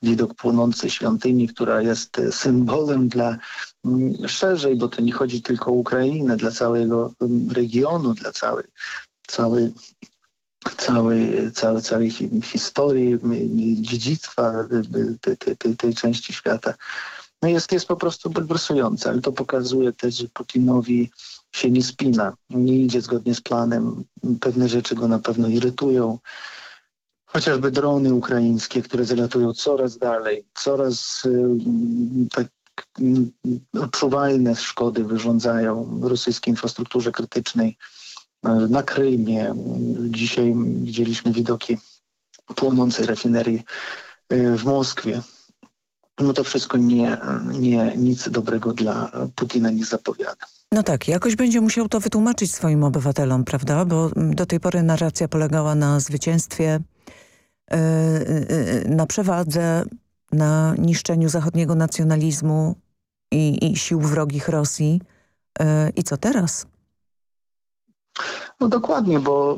widok płonącej świątyni, która jest symbolem dla szerzej, bo to nie chodzi tylko o Ukrainę, dla całego regionu, dla całej całej historii, dziedzictwa tej części świata. No jest po prostu bulwersujące, ale to pokazuje też, że Putinowi się nie spina, nie idzie zgodnie z planem. Pewne rzeczy go na pewno irytują. Chociażby drony ukraińskie, które zalatują coraz dalej, coraz tak odczuwalne szkody wyrządzają rosyjskiej infrastrukturze krytycznej na Krymie. Dzisiaj widzieliśmy widoki płonącej rafinerii w Moskwie. No to wszystko nic dobrego dla Putina nie zapowiada. No tak, jakoś będzie musiał to wytłumaczyć swoim obywatelom, prawda? Bo do tej pory narracja polegała na zwycięstwie, na przewadze, na niszczeniu zachodniego nacjonalizmu i sił wrogich Rosji. I co teraz? No dokładnie, bo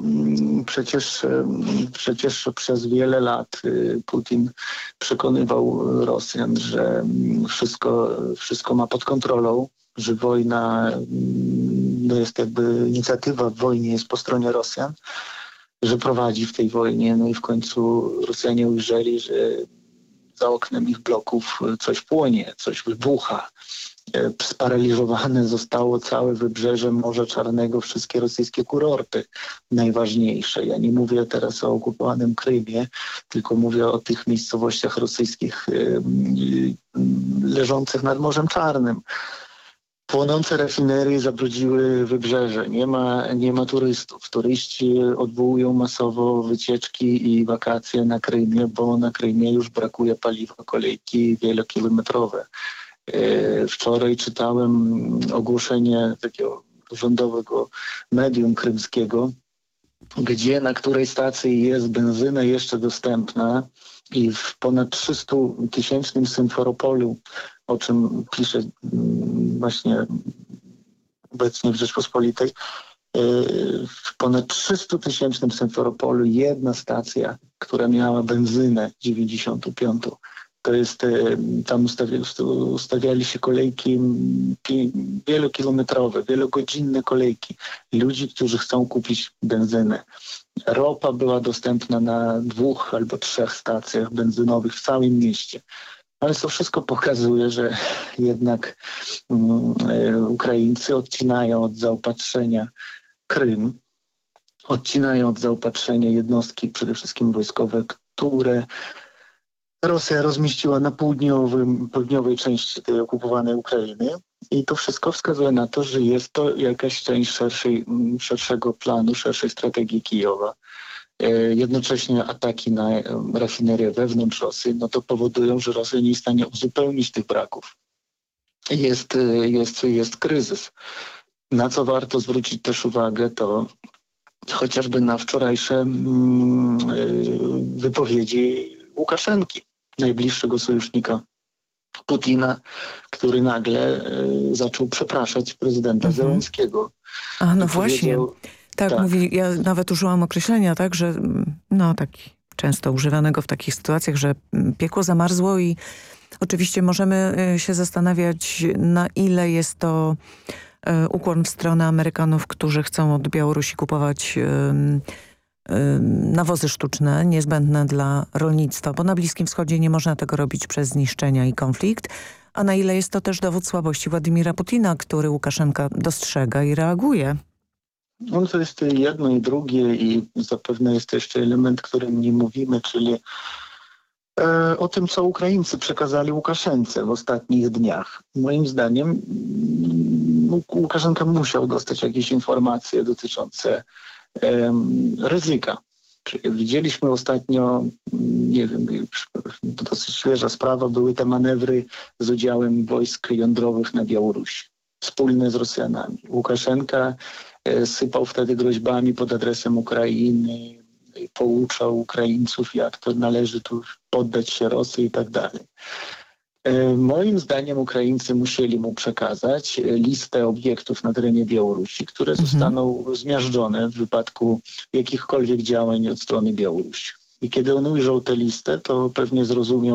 przecież przez wiele lat Putin przekonywał Rosjan, że wszystko ma pod kontrolą, że wojna, no jest jakby inicjatywa w wojnie jest po stronie Rosjan, że prowadzi w tej wojnie, no i w końcu Rosjanie ujrzeli, że za oknem ich bloków coś płonie, coś wybucha. Sparaliżowane zostało całe wybrzeże Morza Czarnego, wszystkie rosyjskie kurorty najważniejsze. Ja nie mówię teraz o okupowanym Krymie, tylko mówię o tych miejscowościach rosyjskich leżących nad Morzem Czarnym. Płonące rafinerie zabrudziły wybrzeże. Nie ma turystów. Turyści odwołują masowo wycieczki i wakacje na Krymie, bo na Krymie już brakuje paliwa, kolejki wielokilometrowe. Wczoraj czytałem ogłoszenie takiego rządowego medium krymskiego, gdzie na której stacji jest benzyna jeszcze dostępna i w ponad 300-tysięcznym Symferopolu, o czym pisze właśnie obecnie w Rzeczpospolitej, w ponad 300-tysięcznym Symferopolu jedna stacja, która miała benzynę 95. To jest, tam ustawiali się kolejki wielokilometrowe, wielogodzinne kolejki. Ludzi, którzy chcą kupić benzynę. Ropa była dostępna na 2 albo 3 stacjach benzynowych w całym mieście. Ale to wszystko pokazuje, że jednak Ukraińcy odcinają od zaopatrzenia Krym, odcinają od zaopatrzenia jednostki, przede wszystkim wojskowe, które Rosja rozmieściła na południowej części tej okupowanej Ukrainy i to wszystko wskazuje na to, że jest to jakaś część szerszego planu, szerszej strategii Kijowa. Jednocześnie ataki na rafinerię wewnątrz Rosji, no to powodują, że Rosja nie jest w stanie uzupełnić tych braków. Jest kryzys. Na co warto zwrócić też uwagę, to chociażby na wczorajsze wypowiedzi Łukaszenki, najbliższego sojusznika Putina, który nagle zaczął przepraszać prezydenta Zełenskiego. A no właśnie. Tak, mówi, ja nawet użyłam określenia, tak, że no taki często używanego w takich sytuacjach, że piekło zamarzło i oczywiście możemy się zastanawiać, na ile jest to ukłon w stronę Amerykanów, którzy chcą od Białorusi kupować nawozy sztuczne, niezbędne dla rolnictwa, bo na Bliskim Wschodzie nie można tego robić przez zniszczenia i konflikt, a na ile jest to też dowód słabości Władimira Putina, który Łukaszenka dostrzega i reaguje. No to jest jedno i drugie i zapewne jest jeszcze element, którym nie mówimy, czyli o tym, co Ukraińcy przekazali Łukaszence w ostatnich dniach. Moim zdaniem Łukaszenka musiał dostać jakieś informacje dotyczące ryzyka. Widzieliśmy ostatnio, nie wiem, to dosyć świeża sprawa, były te manewry z udziałem wojsk jądrowych na Białorusi, wspólne z Rosjanami. Łukaszenka sypał wtedy groźbami pod adresem Ukrainy, pouczał Ukraińców, jak to należy tu poddać się Rosji i tak dalej. Moim zdaniem Ukraińcy musieli mu przekazać listę obiektów na terenie Białorusi, które zostaną zmiażdżone w wypadku jakichkolwiek działań od strony Białorusi. I kiedy on ujrzał tę listę, to pewnie zrozumiał,